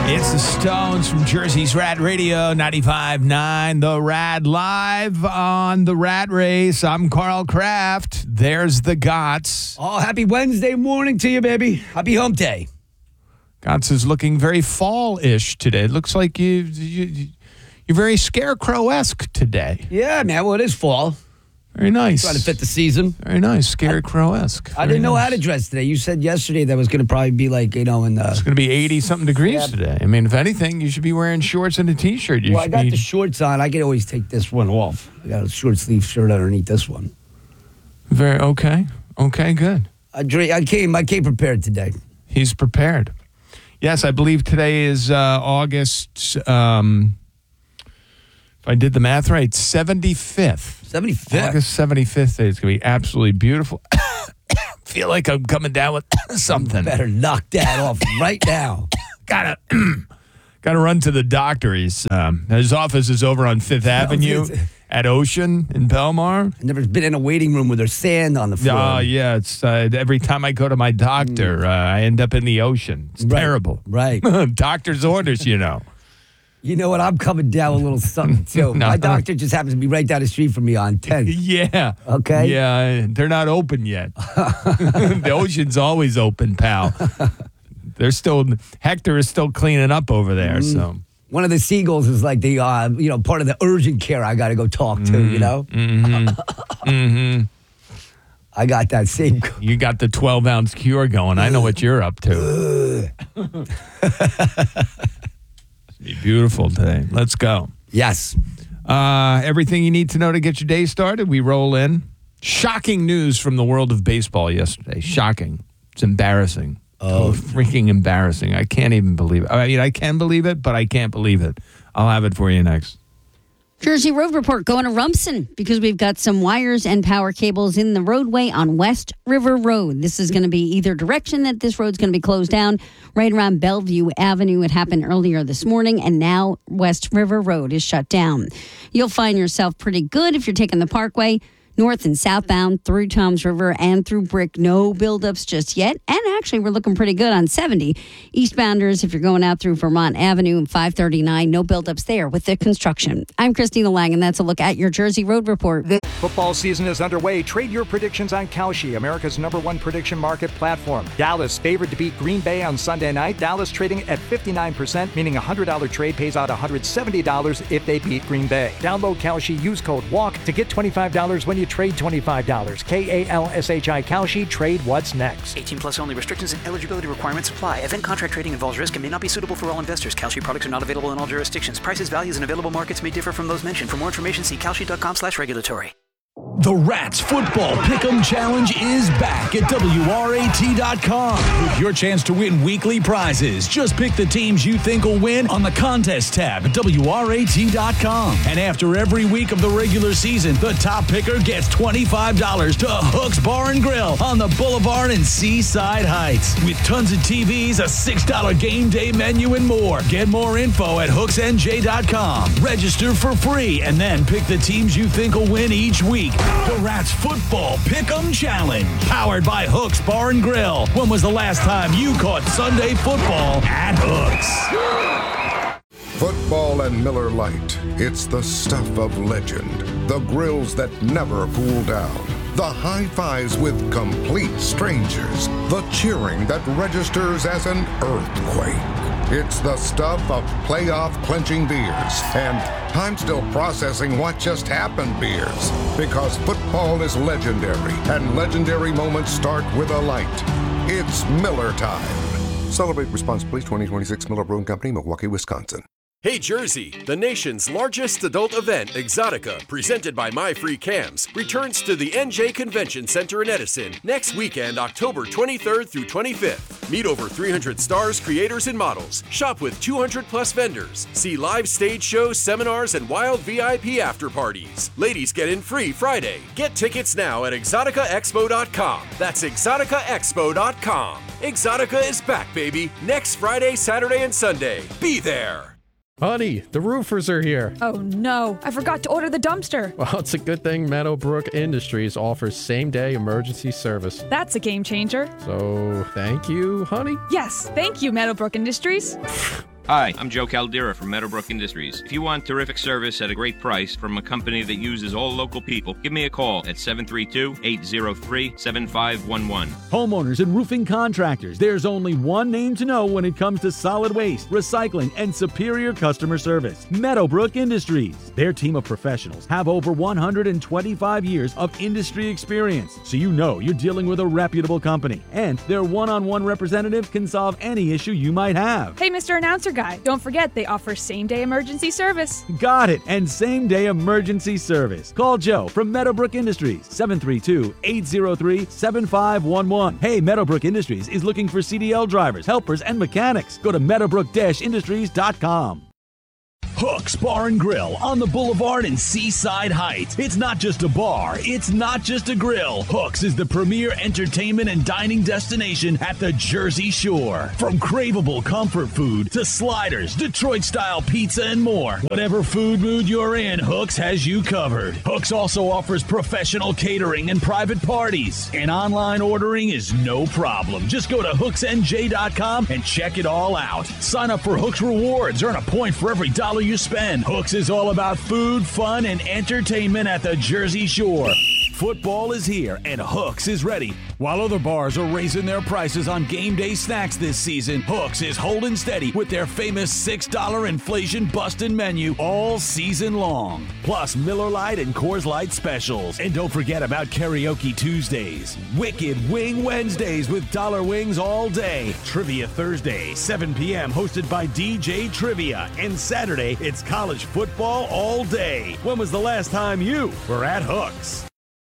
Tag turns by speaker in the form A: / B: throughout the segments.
A: It's the Stones from Jersey's Rad Radio, 95.9, The Rad, live on The Rat Race. I'm Carl Kraft. There's the Gotts.
B: Oh, happy Wednesday morning to you, baby. Happy hump day.
A: Gotts is looking very fall-ish today. It looks like you're very scarecrow-esque today.
B: Yeah, man. Well, it is fall.
A: Very nice.
B: Trying to fit the season.
A: Very nice. Scarecrow-esque.
B: I didn't know how to dress today. You said yesterday that was going to probably be like, in the...
A: It's going to be 80-something degrees today. I mean, if anything, you should be wearing shorts and a T-shirt.
B: I got the shorts on. I can always take this one off. I got a short sleeve shirt underneath this one.
A: Very okay. Okay, good.
B: I came prepared today.
A: He's prepared. Yes, I believe today is August, if I did the math right, 75th.
B: 75th?
A: August 75th day. It's going to be absolutely beautiful. Feel like I'm coming down with something.
B: Better knock that off right now.
A: Gotta run to the doctor. His office is over on 5th Avenue at Ocean in Belmar.
B: I've never been in a waiting room with their sand on the floor.
A: Oh, yeah. It's every time I go to my doctor, I end up in the ocean. It's terrible.
B: Right.
A: Doctor's orders, You
B: know what? I'm coming down with a little something, too. My doctor just happens to be right down the street from me on 10th.
A: Yeah.
B: Okay?
A: Yeah, they're not open yet. The ocean's always open, pal. Hector is still cleaning up over there, so.
B: One of the seagulls is like the, part of the urgent care I got to go talk to,
A: Mm-hmm. Mm-hmm.
B: I got that same.
A: You got the 12-ounce cure going. I know what you're up to. Be beautiful today. Let's go.
B: Yes.
A: Everything you need to know to get your day started, we roll in. Shocking news from the world of baseball yesterday. Shocking. It's embarrassing. Oh, freaking embarrassing. I can't even believe it. I mean, I can believe it, but I can't believe it. I'll have it for you next.
C: Jersey Road Report going to Rumson because we've got some wires and power cables in the roadway on West River Road. This is going to be either direction that this road's going to be closed down right around Bellevue Avenue. It happened earlier this morning, and now West River Road is shut down. You'll find yourself pretty good if you're taking the Parkway north and southbound through Toms River and through Brick. No buildups just yet. And actually, we're looking pretty good on 70. Eastbounders, if you're going out through Vermont Avenue and 539, no buildups there with the construction. I'm Christina Lang, and that's a look at your Jersey Road Report.
D: Football season is underway. Trade your predictions on Kalshi, America's #1 prediction market platform. Dallas favored to beat Green Bay on Sunday night. Dallas trading at 59%, meaning a $100 trade pays out $170 if they beat Green Bay. Download Kalshi, use code WALK to get $25 when you trade $25. KALSHI Kalshi, trade what's next.
E: 18 plus only. Restrictions and eligibility requirements apply. Event contract trading involves risk and may not be suitable for all investors. Kalshi products are not available in all jurisdictions. Prices, values, and available markets may differ from those mentioned. For more information, see kalshi.com/regulatory.
F: The Rats Football Pick'em Challenge is back at WRAT.com with your chance to win weekly prizes. Just pick the teams you think will win on the contest tab at WRAT.com. And after every week of the regular season, the top picker gets $25 to Hooks Bar and Grill on the Boulevard in Seaside Heights. With tons of TVs, a $6 game day menu, and more. Get more info at HooksNJ.com. Register for free and then pick the teams you think will win each week. The Rats Football Pick'em Challenge, powered by Hooks Bar and Grill. When was the last time you caught Sunday football at Hooks?
G: Football and Miller Lite. It's the stuff of legend. The grills that never cool down. The high fives with complete strangers. The cheering that registers as an earthquake. It's the stuff of playoff-clinching beers and I'm still processing what just happened beers. Because football is legendary, and legendary moments start with a light. It's Miller time. Celebrate responsibly. 2026 Miller Brewing Company, Milwaukee, Wisconsin.
H: Hey Jersey, the nation's largest adult event, Exotica, presented by My Free Cams, returns to the NJ Convention Center in Edison next weekend, October 23rd through 25th. Meet over 300 stars, creators, and models. Shop with 200 plus vendors. See live stage shows, seminars, and wild VIP after parties. Ladies get in free Friday. Get tickets now at exoticaexpo.com. That's exoticaexpo.com. Exotica is back, baby. Next Friday, Saturday, and Sunday. Be there.
I: Honey, the roofers are here.
J: Oh no, I forgot to order the dumpster.
I: Well, it's a good thing Meadowbrook Industries offers same-day emergency service.
J: That's a game changer.
I: So, thank you, honey?
J: Yes, thank you, Meadowbrook Industries.
K: Hi, I'm Joe Caldera from Meadowbrook Industries. If you want terrific service at a great price from a company that uses all local people, give me a call at 732-803-7511.
F: Homeowners and roofing contractors, there's only one name to know when it comes to solid waste, recycling, and superior customer service. Meadowbrook Industries. Their team of professionals have over 125 years of industry experience, so you know you're dealing with a reputable company. And their one-on-one representative can solve any issue you might have.
J: Hey, Mr. Announcer Guy, don't forget they offer same-day emergency service.
F: Got it, and same-day emergency service. Call Joe from Meadowbrook Industries, 732-803-7511. Hey, Meadowbrook Industries is looking for CDL drivers, helpers, and mechanics. Go to meadowbrook-industries.com. Hooks Bar and Grill on the Boulevard in Seaside Heights. It's not just a bar, it's not just a grill. Hooks is the premier entertainment and dining destination at the Jersey Shore. From craveable comfort food to sliders, Detroit-style pizza, and more. Whatever food mood you're in, Hooks has you covered. Hooks also offers professional catering and private parties. And online ordering is no problem. Just go to hooksnj.com and check it all out. Sign up for Hooks Rewards. Earn a point for every dollar you spend. Hooks is all about food, fun, and entertainment at the Jersey Shore. Football is here, and Hooks is ready. While other bars are raising their prices on game day snacks this season, Hooks is holding steady with their famous $6 inflation-busting menu all season long. Plus Miller Lite and Coors Light specials. And don't forget about Karaoke Tuesdays, Wicked Wing Wednesdays with dollar wings all day, Trivia Thursday, 7 p.m. hosted by DJ Trivia, and Saturday it's college football all day. When was the last time you were at Hooks?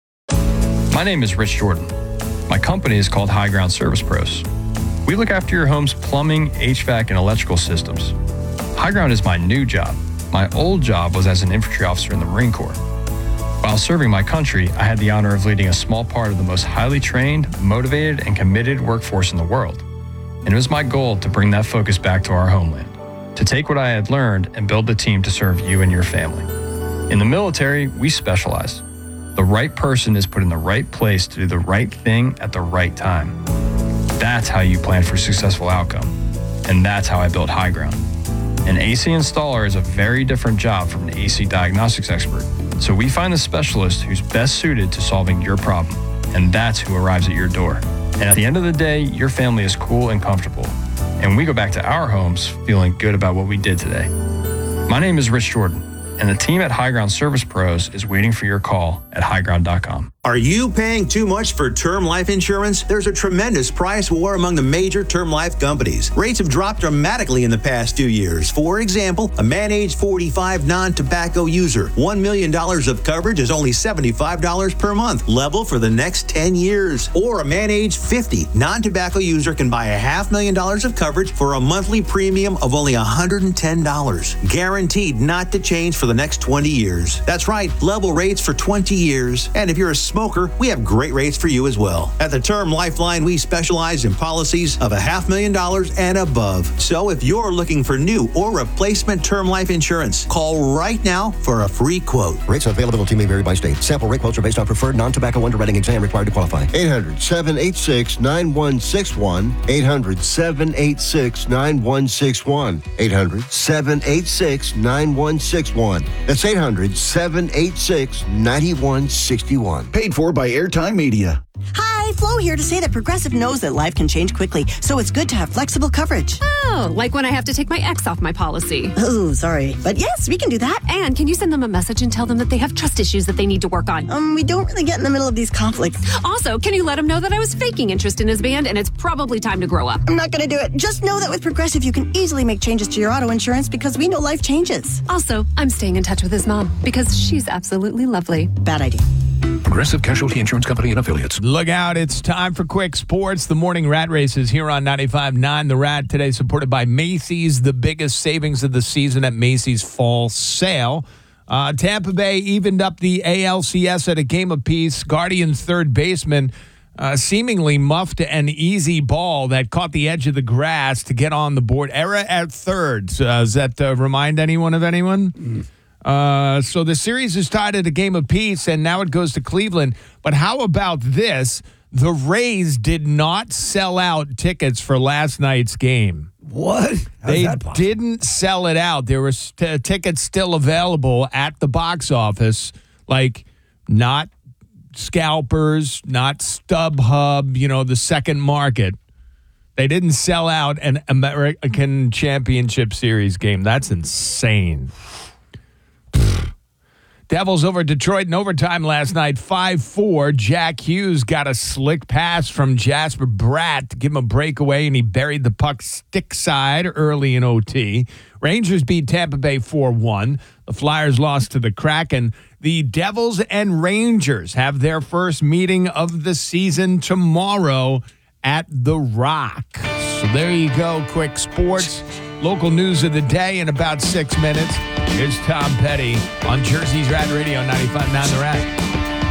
L: My name is Rich Jordan. My company is called High Ground Service Pros. We look after your home's plumbing, HVAC, and electrical systems. High Ground is my new job. My old job was as an infantry officer in the Marine Corps. While serving my country, I had the honor of leading a small part of the most highly trained, motivated, and committed workforce in the world. And it was my goal to bring that focus back to our homeland, to take what I had learned and build the team to serve you and your family. In the military, we specialize. The right person is put in the right place to do the right thing at the right time. That's how you plan for a successful outcome. And that's how I built High Ground. An AC installer is a very different job from an AC diagnostics expert. So we find the specialist who's best suited to solving your problem. And that's who arrives at your door. And at the end of the day, your family is cool and comfortable. And we go back to our homes feeling good about what we did today. My name is Rich Jordan. And the team at High Ground Service Pros is waiting for your call at highground.com.
M: Are you paying too much for term life insurance? There's a tremendous price war among the major term life companies. Rates have dropped dramatically in the past 2 years. For example, a man age 45 non-tobacco user, $1 million of coverage is only $75 per month, level for the next 10 years. Or a man age 50 non-tobacco user can buy $500,000 of coverage for a monthly premium of only $110, guaranteed not to change for the next 20 years. That's right, level rates for 20 years. And if you're a smoker, we have great rates for you as well. At the Term Lifeline, we specialize in policies of $500,000 and above. So if you're looking for new or replacement term life insurance, call right now for a free quote.
N: Rates and availability may vary by state. Sample rate quotes are based on preferred non-tobacco underwriting exam required to qualify. 800-786-9161. 800-786-9161. 800-786-9161. That's 800-786-9161.
O: Paid for by Airtime Media.
P: Hi, Flo here to say that Progressive knows that life can change quickly, so it's good to have flexible coverage.
Q: Oh, like when I have to take my ex off my policy.
P: Oh, sorry. But yes, we can do that.
Q: And can you send them a message and tell them that they have trust issues that they need to work on?
P: We don't really get in the middle of these conflicts.
Q: Also, can you let them know that I was faking interest in his band and it's probably time to grow up?
P: I'm not going to do it. Just know that with Progressive, you can easily make changes to your auto insurance because we know life changes.
Q: Also, I'm staying in touch with his mom because she's absolutely lovely.
P: Bad idea.
R: Progressive Casualty Insurance Company and Affiliates.
A: Look out, it's time for Quick Sports. The morning rat races here on 95.9 The Rat. Today supported by Macy's, the biggest savings of the season at Macy's Fall Sale. Tampa Bay evened up the ALCS at a game apiece. Guardians' third baseman seemingly muffed an easy ball that caught the edge of the grass to get on the board. Error at third. Does that remind anyone of anyone? So the series is tied at a game apiece, and now it goes to Cleveland. But how about this? The Rays did not sell out tickets for last night's game.
B: What? How's
A: They
B: that possible?
A: didn't sell it out. There were tickets still available at the box office, like not scalpers, not StubHub, the second market. They didn't sell out an American Championship Series game. That's insane. Devils over Detroit in overtime last night, 5-4. Jack Hughes got a slick pass from Jasper Bratt to give him a breakaway, and he buried the puck stick side early in OT. Rangers beat Tampa Bay 4-1. The Flyers lost to the Kraken. The Devils and Rangers have their first meeting of the season tomorrow at The Rock. So there you go, quick sports. Local news of the day in about 6 minutes. Here's Tom Petty on Jersey's Rad Radio 95.9 The Rad.